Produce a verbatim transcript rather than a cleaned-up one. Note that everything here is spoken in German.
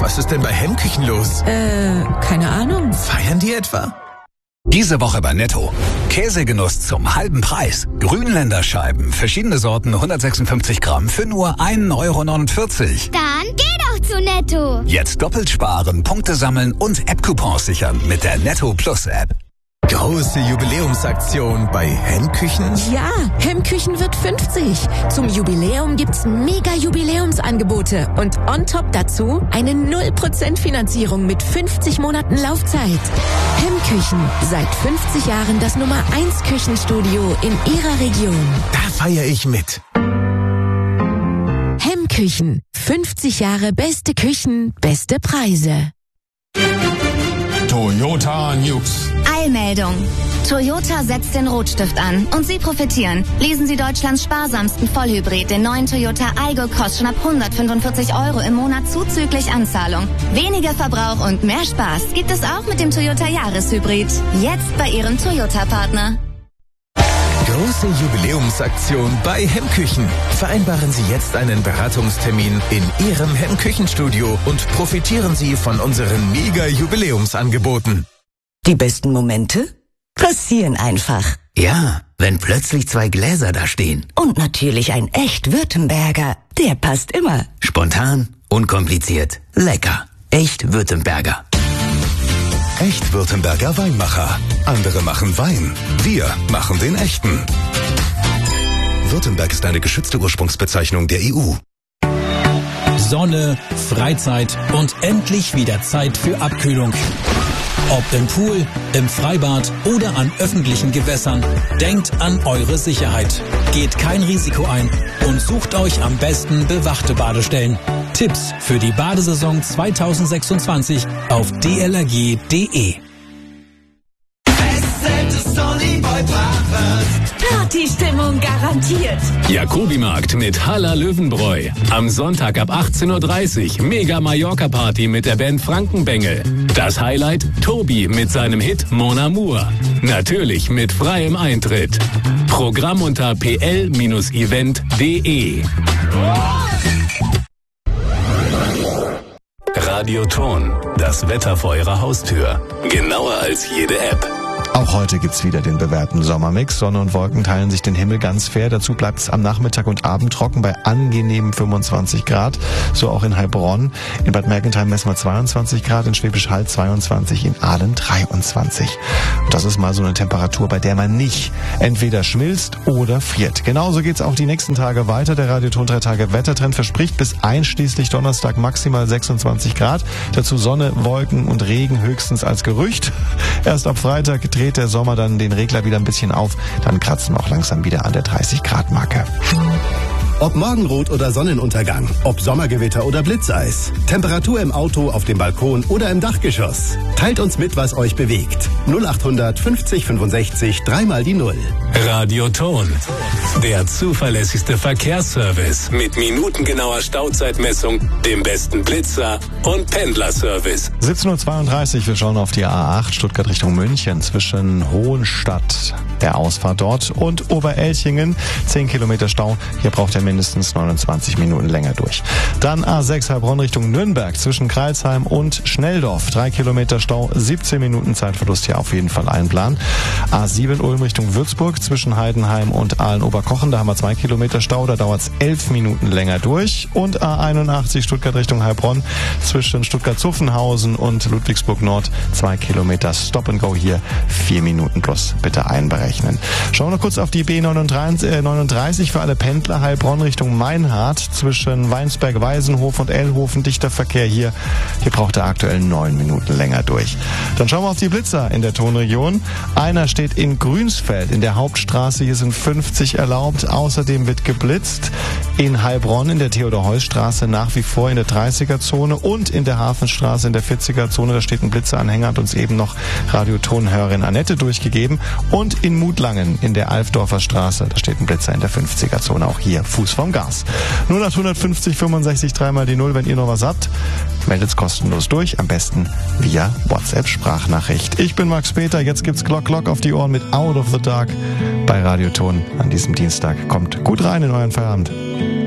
Was ist denn bei Hemmküchen los? Äh, keine Ahnung. Feiern die etwa? Diese Woche bei Netto. Käsegenuss zum halben Preis. Grünländerscheiben, verschiedene Sorten, hundertsechsundfünfzig Gramm für nur ein Euro neunundvierzig. Dann geh doch zu Netto. Jetzt doppelt sparen, Punkte sammeln und App-Coupons sichern mit der Netto Plus App. Große Jubiläumsaktion bei Hemmküchen? Ja, Hemmküchen wird fünfzig. Zum Jubiläum gibt's mega Jubiläumsangebote und on top dazu eine null Prozent Finanzierung mit fünfzig Monaten Laufzeit. Hemmküchen, seit fünfzig Jahren das Nummer eins Küchenstudio in Ihrer Region. Da feiere ich mit. Hemmküchen, fünfzig Jahre beste Küchen, beste Preise. Toyota News. Eilmeldung. Toyota setzt den Rotstift an und Sie profitieren. Lesen Sie Deutschlands sparsamsten Vollhybrid, den neuen Toyota Aygo Cross, schon ab hundertfünfundvierzig Euro im Monat zuzüglich Anzahlung. Weniger Verbrauch und mehr Spaß gibt es auch mit dem Toyota Jahreshybrid. Jetzt bei Ihrem Toyota-Partner. Große Jubiläumsaktion bei Hemmküchen. Vereinbaren Sie jetzt einen Beratungstermin in Ihrem Hemmküchenstudio und profitieren Sie von unseren Mega-Jubiläumsangeboten. Die besten Momente passieren einfach. Ja, wenn plötzlich zwei Gläser da stehen. Und natürlich ein echt Württemberger. Der passt immer. Spontan, unkompliziert, lecker. Echt Württemberger. Echt Württemberger Weinmacher. Andere machen Wein. Wir machen den echten. Württemberg ist eine geschützte Ursprungsbezeichnung der E U. Sonne, Freizeit und endlich wieder Zeit für Abkühlung. Ob im Pool, im Freibad oder an öffentlichen Gewässern, denkt an eure Sicherheit. Geht kein Risiko ein und sucht euch am besten bewachte Badestellen. Tipps für die Badesaison zweitausendsechsundzwanzig auf d l r g punkt d e. Partystimmung garantiert. Jacobi-Markt mit Halla Löwenbräu. Am Sonntag ab achtzehn Uhr dreißig Mega Mallorca-Party mit der Band Frankenbengel. Das Highlight Tobi mit seinem Hit Mon Amour. Natürlich mit freiem Eintritt. Programm unter p l event punkt d e. Radioton. Das Wetter vor Ihrer Haustür. Genauer als jede App. Auch heute gibt's wieder den bewährten Sommermix. Sonne und Wolken teilen sich den Himmel ganz fair. Dazu bleibt es am Nachmittag und Abend trocken bei angenehmen fünfundzwanzig Grad. So auch in Heilbronn. In Bad Mergentheim messen wir zweiundzwanzig Grad, in Schwäbisch Hall zweiundzwanzig, in Aalen dreiundzwanzig. Und das ist mal so eine Temperatur, bei der man nicht entweder schmilzt oder friert. Genauso geht's auch die nächsten Tage weiter. Der Radioton drei Tage Wettertrend verspricht bis einschließlich Donnerstag maximal sechsundzwanzig Grad. Dazu Sonne, Wolken und Regen höchstens als Gerücht. Erst ab Freitag dreht der Sommer dann den Regler wieder ein bisschen auf, dann kratzen wir auch langsam wieder an der dreißig Grad Marke. Ob Morgenrot oder Sonnenuntergang, ob Sommergewitter oder Blitzeis, Temperatur im Auto, auf dem Balkon oder im Dachgeschoss. Teilt uns mit, was euch bewegt. null achthundert fünfzig fünfundsechzig, dreimal die Null. Radioton. Der zuverlässigste Verkehrsservice mit minutengenauer Stauzeitmessung, dem besten Blitzer und Pendlerservice. siebzehn Uhr zweiunddreißig, wir schauen auf die A acht Stuttgart Richtung München zwischen Hohenstadt, der Ausfahrt dort, und Oberelchingen. zehn Kilometer Stau. Hier braucht er mindestens neunundzwanzig Minuten länger durch. Dann A sechs Heilbronn Richtung Nürnberg zwischen Kreilsheim und Schnelldorf. drei Kilometer Stau, siebzehn Minuten Zeitverlust hier auf jeden Fall einplanen. A sieben Ulm Richtung Würzburg zwischen Heidenheim und Aalen-Oberkochen. Da haben wir zwei Kilometer Stau, da dauert es elf Minuten länger durch. Und A einundachtzig Stuttgart Richtung Heilbronn zwischen Stuttgart-Zuffenhausen und Ludwigsburg Nord. zwei Kilometer Stop and Go hier, vier Minuten plus. Bitte einberechnen. Schauen wir noch kurz auf die B neununddreißig für alle Pendler. Heilbronn Richtung Meinhardt zwischen Weinsberg-Weisenhof und Ellhofen. Dichter Verkehr hier. Hier braucht er aktuell neun Minuten länger durch. Dann schauen wir auf die Blitzer in der Tonregion. Einer steht in Grünsfeld in der Hauptstraße. Hier sind fünfzig erlaubt. Außerdem wird geblitzt in Heilbronn in der Theodor-Heuss-Straße nach wie vor in der dreißiger-Zone und in der Hafenstraße in der vierziger-Zone. Da steht ein Blitzeranhänger, hat uns eben noch Radiotonhörerin Annette durchgegeben. Und in Mutlangen in der Alfdorfer Straße, da steht ein Blitzer in der fünfziger-Zone. Auch hier Fuß vom Gas. null achthundertfünfzig fünfundsechzig, dreimal die Null, wenn ihr noch was habt. Meldet's kostenlos durch, am besten via WhatsApp-Sprachnachricht. Ich bin Max Peter, jetzt gibt's Glock Glock auf die Ohren mit Out of the Dark bei Radioton an diesem Dienstag. Kommt gut rein in euren Feierabend.